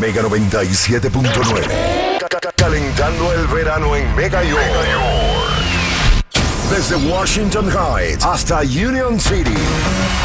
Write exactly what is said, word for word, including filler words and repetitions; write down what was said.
Mega noventa y siete punto nueve. Calentando el verano en Mega York. Desde Washington Heights hasta Union City.